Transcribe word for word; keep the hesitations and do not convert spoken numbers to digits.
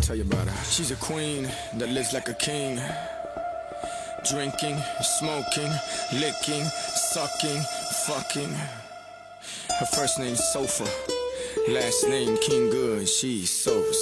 tell you about her. She's a queen that lives like a king. Drinking, smoking, licking, sucking, fucking. Her first name's Sofa, last name King Good. She's so